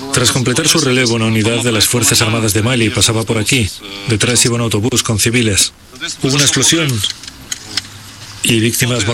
Tras completar su relevo, una unidad de las Fuerzas Armadas de Mali pasaba por aquí. Detrás iba un autobús con civiles. Hubo una explosión y víctimas